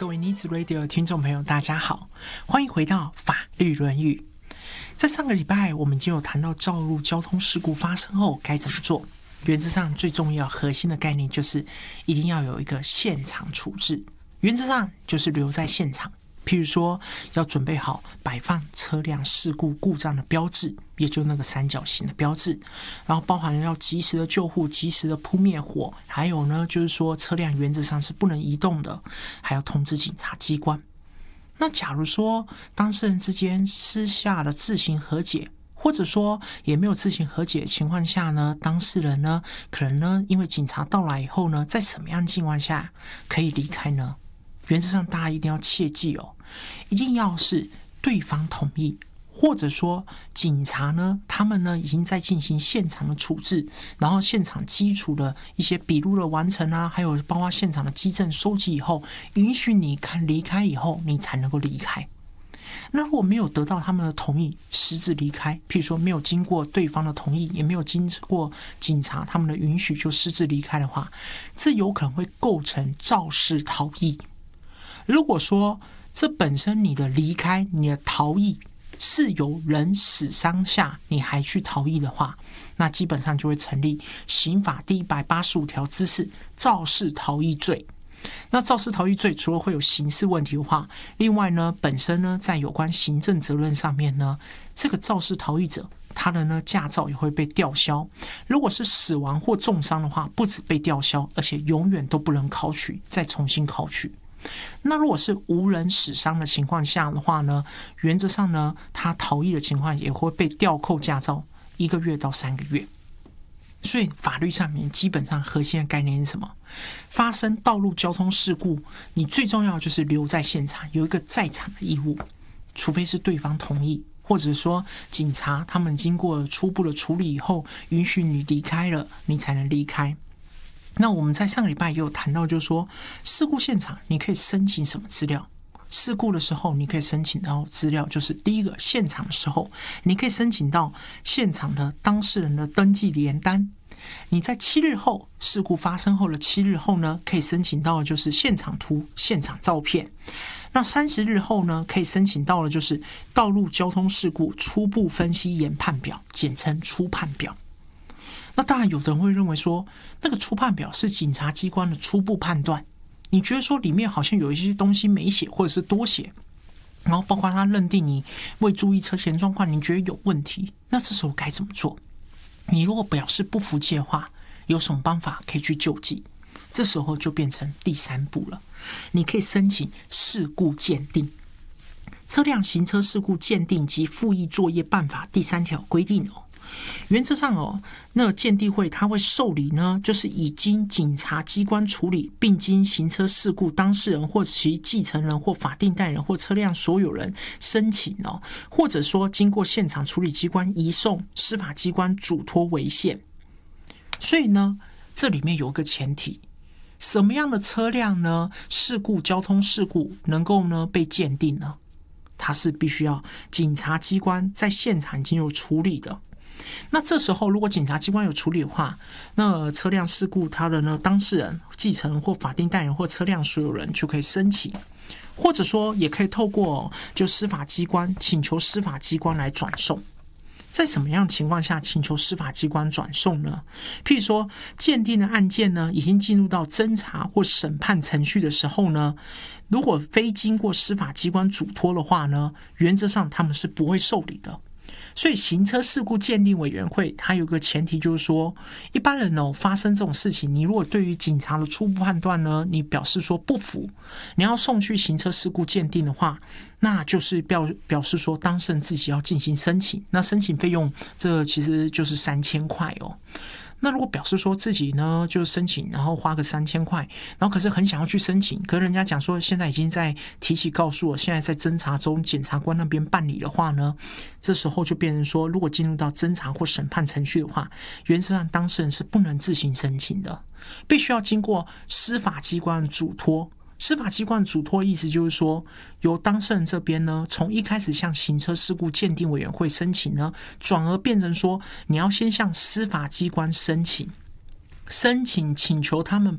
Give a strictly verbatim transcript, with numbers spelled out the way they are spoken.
各位妮子 Radio 的听众朋友，大家好，欢迎回到法律论语。在上个礼拜，我们已经有谈到道路交通事故发生后该怎么做。原则上，最重要核心的概念就是一定要有一个现场处置。原则上就是留在现场，譬如说要准备好摆放车辆事故故障的标志，也就那个三角形的标志，然后包含了要及时的救护、及时的扑灭火，还有呢就是说车辆原则上是不能移动的，还要通知警察机关。那假如说当事人之间私下的自行和解，或者说也没有自行和解的情况下呢，当事人呢可能呢因为警察到来以后呢，在什么样的情况下可以离开呢？原则上大家一定要切记哦，一定要是对方同意，或者说警察呢他们呢已经在进行现场的处置，然后现场基础的一些笔录的完成啊，还有包括现场的基证收集以后，允许你看离开以后，你才能够离开。那如果没有得到他们的同意，私自离开，譬如说没有经过对方的同意，也没有经过警察他们的允许就私自离开的话，这有可能会构成肇事逃逸。如果说这本身你的离开、你的逃逸是有人死伤下你还去逃逸的话，那基本上就会成立刑法第一百八十五条之四肇事逃逸罪。那肇事逃逸罪除了会有刑事问题的话，另外呢，本身呢在有关行政责任上面呢，这个肇事逃逸者他的呢驾照也会被吊销。如果是死亡或重伤的话，不止被吊销，而且永远都不能考取，再重新考取。那如果是无人死伤的情况下的话呢，原则上呢，他逃逸的情况也会被吊扣驾照一个月到三个月。所以法律上面基本上核心的概念是什么？发生道路交通事故，你最重要的就是留在现场，有一个在场的义务，除非是对方同意，或者说警察他们经过初步的处理以后，允许你离开了，你才能离开。那我们在上个礼拜也有谈到，就是说事故现场你可以申请什么资料？事故的时候你可以申请到资料，就是第一个，现场的时候你可以申请到现场的当事人的登记联单。你在七日后，事故发生后的七日后呢，可以申请到的就是现场图、现场照片。那三十日后呢，可以申请到的就是道路交通事故初步分析研判表，简称初判表。那当然有的人会认为说，那个初判表是警察机关的初步判断，你觉得说里面好像有一些东西没写或者是多写，然后包括他认定你未注意车前状况，你觉得有问题，那这时候该怎么做？你如果表示不服气的话，有什么办法可以去救济？这时候就变成第三步了，你可以申请事故鉴定。车辆行车事故鉴定及复议作业办法第三条规定哦，原则上哦，那个鉴定会他会受理呢，就是已经警察机关处理，并经行车事故当事人或其继承人或法定代理人或车辆所有人申请哦，或者说经过现场处理机关移送司法机关嘱托为限。所以呢，这里面有一个前提，什么样的车辆呢？事故交通事故能够呢被鉴定呢？它是必须要警察机关在现场已经有处理的。那这时候如果警察机关有处理的话，那车辆事故他的呢当事人、继承人或法定代理人或车辆所有人就可以申请，或者说也可以透过就司法机关请求司法机关来转送。在什么样的情况下请求司法机关转送呢？譬如说鉴定的案件呢已经进入到侦查或审判程序的时候呢，如果非经过司法机关嘱托的话呢，原则上他们是不会受理的。所以行车事故鉴定委员会它有个前提，就是说一般人哦发生这种事情，你如果对于警察的初步判断呢，你表示说不服，你要送去行车事故鉴定的话，那就是表表示说当事人自己要进行申请，那申请费用这其实就是三千块哦。那如果表示说自己呢就申请，然后花个三千块，然后可是很想要去申请，可是人家讲说现在已经在提起告诉我，现在在侦查中，检察官那边办理的话呢，这时候就变成说，如果进入到侦查或审判程序的话，原则上当事人是不能自行申请的，必须要经过司法机关嘱托。司法机关嘱托意思就是说，由当事人这边呢，从一开始向行车事故鉴定委员会申请呢，转而变成说，你要先向司法机关申请，申请请求他们